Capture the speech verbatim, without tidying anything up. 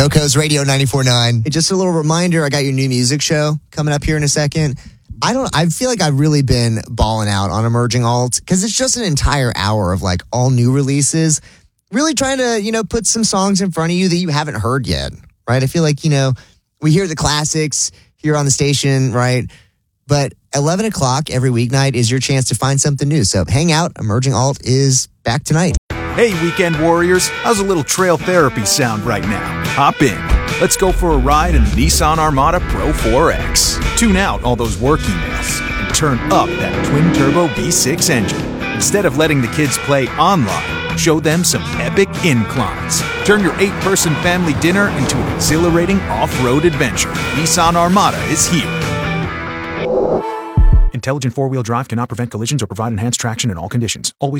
GoCo's Radio ninety-four point nine. Just a little reminder, I got your new music show coming up here in a second. I don't. I feel like I've really been balling out on Emerging Alt because it's just an entire hour of like all new releases. Really trying to, you know, put some songs in front of you that you haven't heard yet, right? I feel like, you know, we hear the classics here on the station, right? But eleven o'clock every weeknight is your chance to find something new. So hang out. Emerging Alt is back tonight. Hey, weekend warriors. How's a little trail therapy sound right now? Hop in. Let's go for a ride in the Nissan Armada Pro four X. Tune out all those work emails and turn up that twin-turbo V six engine. Instead of letting the kids play online, show them some epic inclines. Turn your eight-person family dinner into an exhilarating off-road adventure. Nissan Armada is here. Intelligent four-wheel drive cannot prevent collisions or provide enhanced traction in all conditions. Always